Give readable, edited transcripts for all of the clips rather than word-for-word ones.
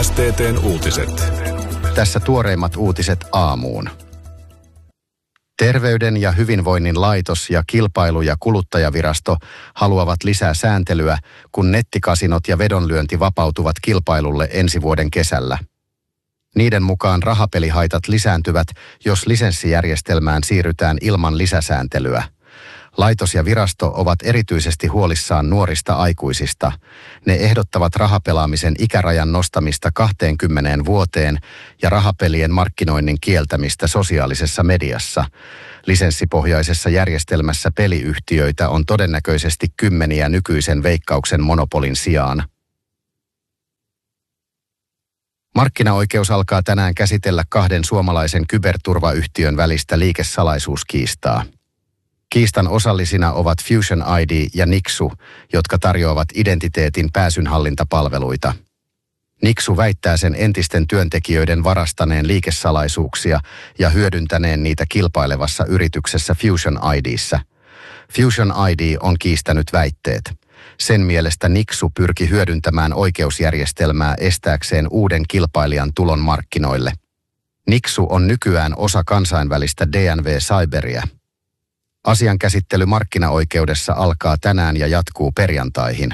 STT:n uutiset. Tässä tuoreimmat uutiset aamuun. Terveyden ja hyvinvoinnin laitos ja kilpailu- ja kuluttajavirasto haluavat lisää sääntelyä, kun nettikasinot ja vedonlyönti vapautuvat kilpailulle ensi vuoden kesällä. Niiden mukaan rahapelihaitat lisääntyvät, jos lisenssijärjestelmään siirrytään ilman lisäsääntelyä. Laitos ja virasto ovat erityisesti huolissaan nuorista aikuisista. Ne ehdottavat rahapelaamisen ikärajan nostamista 20 vuoteen ja rahapelien markkinoinnin kieltämistä sosiaalisessa mediassa. Lisenssipohjaisessa järjestelmässä peliyhtiöitä on todennäköisesti kymmeniä nykyisen Veikkauksen monopolin sijaan. Markkinaoikeus alkaa tänään käsitellä 2 suomalaisen kyberturvayhtiön välistä liikesalaisuuskiistaa. Kiistan osallisina ovat Fusion ID ja Nixu, jotka tarjoavat identiteetin pääsynhallintapalveluita. Nixu väittää sen entisten työntekijöiden varastaneen liikesalaisuuksia ja hyödyntäneen niitä kilpailevassa yrityksessä Fusion ID:ssä. Fusion ID on kiistänyt väitteet. Sen mielestä Nixu pyrki hyödyntämään oikeusjärjestelmää estääkseen uuden kilpailijan tulon markkinoille. Nixu on nykyään osa kansainvälistä DNV Cyberia. Asian käsittely markkinaoikeudessa alkaa tänään ja jatkuu perjantaihin.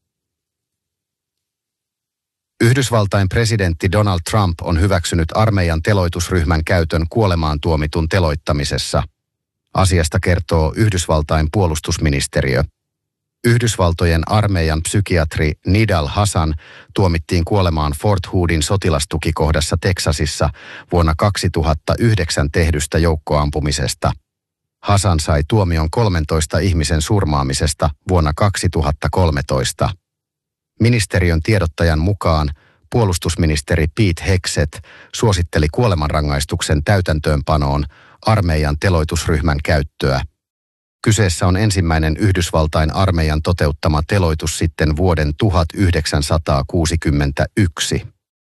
Yhdysvaltain presidentti Donald Trump on hyväksynyt armeijan teloitusryhmän käytön kuolemaan tuomitun teloittamisessa. Asiasta kertoo Yhdysvaltain puolustusministeriö. Yhdysvaltojen armeijan psykiatri Nidal Hasan tuomittiin kuolemaan Fort Hoodin sotilastukikohdassa Teksasissa vuonna 2009 tehdystä joukkoampumisesta. Hasan sai tuomion 13 ihmisen surmaamisesta vuonna 2013. Ministeriön tiedottajan mukaan puolustusministeri Pete Hegseth suositteli kuolemanrangaistuksen täytäntöönpanoon armeijan teloitusryhmän käyttöä. Kyseessä on ensimmäinen Yhdysvaltain armeijan toteuttama teloitus sitten vuoden 1961.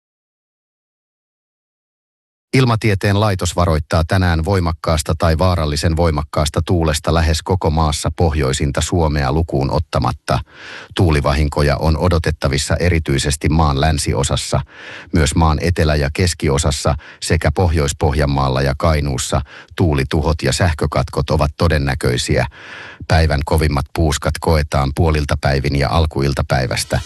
Ilmatieteen laitos varoittaa tänään voimakkaasta tai vaarallisen voimakkaasta tuulesta lähes koko maassa pohjoisinta Suomea lukuun ottamatta. Tuulivahinkoja on odotettavissa erityisesti maan länsiosassa, myös maan etelä- ja keskiosassa sekä Pohjois-Pohjanmaalla ja Kainuussa tuulituhot ja sähkökatkot ovat todennäköisiä. Päivän kovimmat puuskat koetaan puoliltapäivin ja alkuiltapäivästä.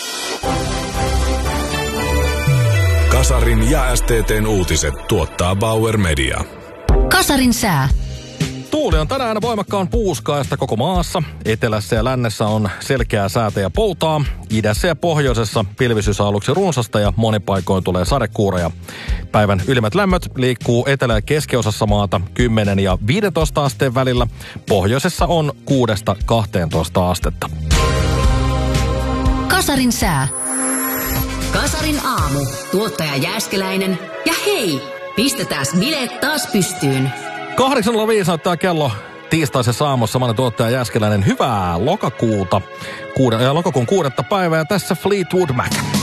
Kasarin ja STT:n uutiset tuottaa Bauer Media. Kasarin sää. Tuuli on tänään voimakkaan puuskaista koko maassa. Etelässä ja lännessä on selkeää säätä ja poutaa. Idässä ja pohjoisessa pilvisyys on aluksi runsasta ja monin paikoin tulee sadekuuroja. Päivän ylimmät lämmöt liikkuu etelä- ja keskiosassa maata 10 ja 15 asteen välillä. Pohjoisessa on 6-12 astetta. Kasarin sää. Kasarin aamu. Tuottaja Jääskeläinen. Ja hei, pistetääs bileet taas pystyyn. 8.05 näyttää kello tiistaisessa aamussa. Mä olen tuottaja Jääskeläinen. Hyvää lokakuuta. Lokakuun 6. päivää ja tässä Fleetwood Mac.